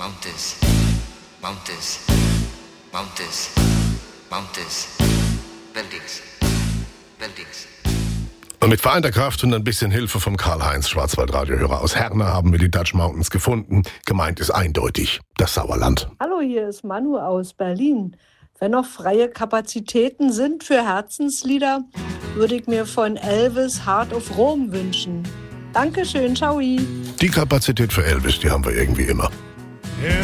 Mountains, mountains, mountains, mountains, buildings, buildings. Und mit vereinter Kraft und ein bisschen Hilfe vom Karl-Heinz, Schwarzwaldradiohörer aus Herne, haben wir die Dutch Mountains gefunden. Gemeint ist eindeutig das Sauerland. Hallo, hier ist Manu aus Berlin. Wenn noch freie Kapazitäten sind für Herzenslieder, würde ich mir von Elvis Heart of Rome wünschen. Dankeschön, ciao. Die Kapazität für Elvis, die haben wir irgendwie immer.